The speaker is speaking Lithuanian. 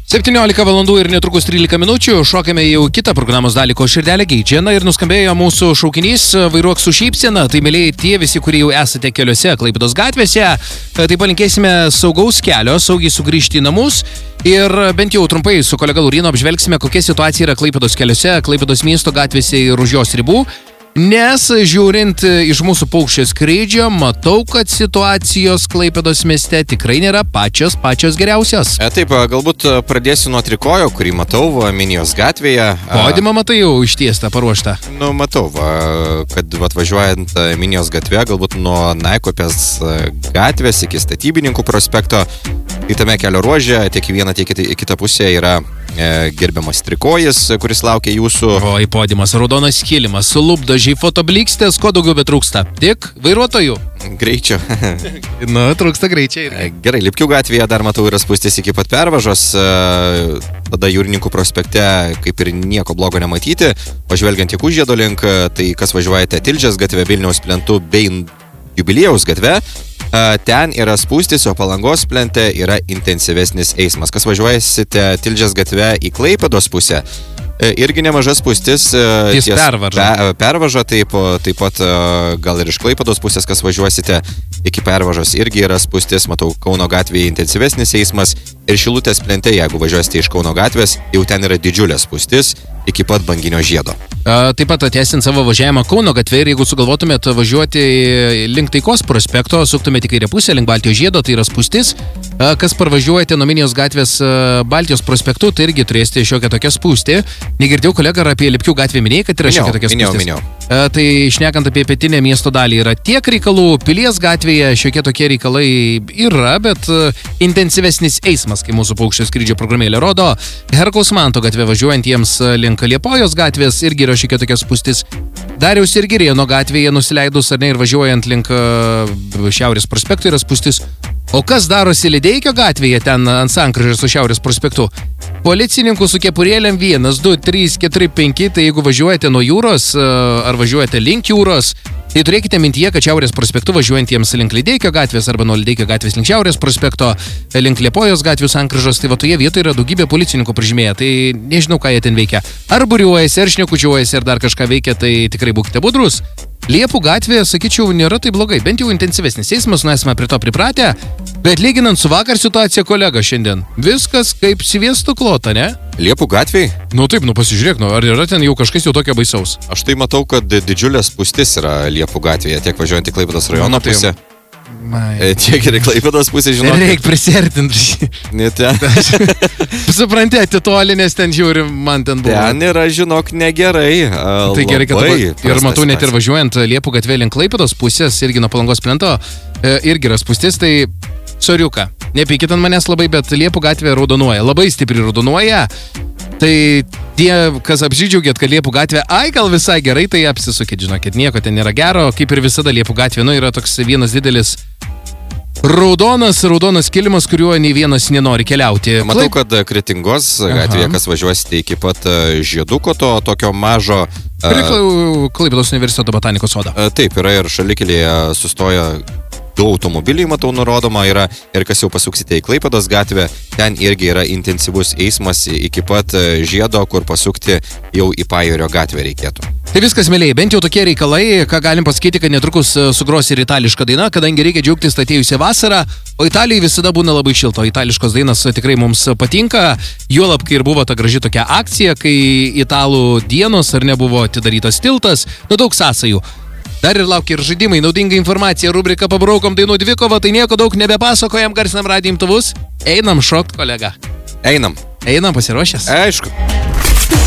17 valandų ir netrukus 13 minučių, šokame jau kitą programos dalį, ko širdelė geidžia, ir nuskambėjo mūsų šaukinys Vairuok su šypsena. Tai mėlyje tie visi, kurie jau esate keliuose Klaipėdos gatvėse, tai palinkėsime saugaus kelio, saugiai sugrįžti į namus ir bent jau trumpai su kolega Laurinu apžvelgsime, kokia situacija yra Klaipėdos keliuose, Klaipėdos miesto gatvėse ir už jos ribų. Nes žiūrint iš mūsų paukščio skrydžio, matau, kad situacijos Klaipėdos mieste tikrai nėra pačios geriausios. Taip, galbūt pradėsiu nuo trikojo, kurį matau Minijos gatvėje. Podimą matai jau ištiestą, paruoštą. Matau, kad atvažiuojant Minijos gatvėje, galbūt nuo Naikopės gatvės iki Statybininkų prospekto, į tame kelio ruože, tiek į vieną, tiek į kitą pusę yra gerbiamas trikojis, kuris laukia jūsų. Oi, podimas, raudonas kilimas, lūpdažiai, fotoblikstės, ko daugiau betrūksta? Tik vairuotojų. Greičio. Trūksta greičiai. Gerai, Lipkių gatvėje dar matau yra spūstis iki pat pervažos, tada Jūrininkų prospekte kaip ir nieko blogo nematyti, o žvelgiant į Užjiedo link, tai kas važiuojate Tilžės gatvė, Vilniaus plentu bei Jubiliejaus gatvė, ten yra spūstis, o Palangos plente yra intensyvesnis eismas. Kas važiuojasite Tilžės gatvė į Klaipėdos pusę, irgi nemaža spūstis. Ties pervaža, taip pat gal ir iš Klaipėdos pusės, kas važiuosite iki pervažos, irgi yra spūstis. Matau, Kauno gatvėje intensyvesnis eismas ir Šilutės plente, jeigu važiuosite iš Kauno gatvės, jau ten yra didžiulė spūstis iki pat Banginio žiedo. Taip pat atęsint savo važiavimą Kauno gatvė ir jeigu sugalvotumėt važiuoti link Taikos prospekto, suktumėte į kairę pusę, link Baltijos žiedo, tai yra spūstis. Kas parvažiuojate nuo Minijos gatvės Baltijos prospektu, tai irgi turėsite šiokią tokią spūstį. Negirdėjau, kolega, apie Lipkių gatvę minėjai, kad yra šiokia tokia spūstis. Minėjau. Tai šnekant apie pietinę miesto dalį, yra tiek reikalų, Pilies gatvėje šiokie tokie reikalai yra, bet intensyvesnis eismas, kai mūsų paukščio skrydžio programėlė rodo. Herkaus Manto gatvė važiuojantiems link Liepojos gatvės irgi yra šiokia tokia spūstis. Dariaus ir Girėno gatvėje nusileidus ar ne ir važiuojant link Šiaurės prospekto yra spūstis. O kas darosi Lideikio gatvėje, ten ant sankryžos su Šiaurės prospektu? Policininkų su kepurėlėm 1, 2, 3, 4, 5, tai jeigu važiuojate nuo jūros ar važiuojate link jūros, tai turėkite mintyje, kad Šiaurės prospektu važiuojantiems link Lideikio gatvės arba nuo Lideikio gatvės link Šiaurės prospekto, link Liepojos gatvių sankryžos, tai va toje vietoje yra daugybė policininkų pažymėję, tai nežinau, ką jie ten veikia. Ar buriuojasi, ar šnekučiuojasi, ar dar kažką veikia, tai tikrai būkite budrus. Liepų gatvėje, sakyčiau, nėra tai blogai, bent jau intensyvesnis eismas, esame prie to pripratę, bet lyginant su vakar situacija, kolega, šiandien viskas kaip sviestų klota, ne? Liepų gatvėj? Taip, pasižiūrėk, ar yra ten jau kažkas jau tokio baisaus? Aš tai matau, kad didžiulė spūstis yra Liepų gatvėje, tiek važiuojant į Klaipėdos rajono pusę. Tiek ir į Klaipėdos pusę, žinok. Reikia prisertinti. Supranti, atitolinės ten žiūri, man ten buvo. Ten yra, žinok, negerai. Tai gerai, kad ir matau, net ir važiuojant Liepų gatvė link Klaipėdos pusės, irgi nuo Palangos plento, irgi yra spūstis, tai soriuka. Nepykit ant manęs labai, bet Liepų gatvė raudonuoja, labai stipriai raudonuoja. Tai tie, kas apsidžiaugėt, kad Liepų gatvė, gal visai gerai, tai apsisukit, žinokit, nieko ten nėra gero, kaip ir visada Liepų gatvė, yra toks vienas didelis raudonas kilimas, kuriuo nei vienas nenori keliauti. Matau, kad Kretingos gatvėje, kas važiuosite iki pat Žieduko, tokio mažo... Klaipėdos universiteto botanikos sodo. Taip, yra ir šalikelėje sustoja 2 automobiliai, matau, nurodoma yra, ir kas jau pasuksite į Klaipėdos gatvę, ten irgi yra intensyvus eismas iki pat Žiedo, kur pasukti jau į Pajūrio gatvę reikėtų. Tai viskas, mėlyje, bent jau tokie reikalai, ką galim pasakyti, kad netrukus sugros ir itališka daina, kadangi reikia džiaugtis atėjusią vasarą, o Italijai visada būna labai šilto. Itališkos dainas tikrai mums patinka, juolab, kai ir buvo ta graži tokia akcija, kai italų dienos ar nebuvo atidarytas tiltas, daug sąsajų. Dar ir laukia ir žaidimai, naudinga informacija, rubrika Pabraukom dainų dvikova, tai nieko daug nebepasakojam, garsinam radijo imtuvus. Einam šokt, kolega. Einam. Einam, pasiruošęs? Aišku.